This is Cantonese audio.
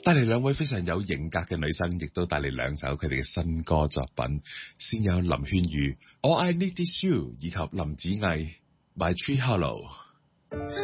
帶嚟兩位非常有型格嘅女生，亦都帶嚟兩首佢哋嘅新歌作品。先有林勸儒《All I Need Is You》以及林子毅《My Tree Hollow》。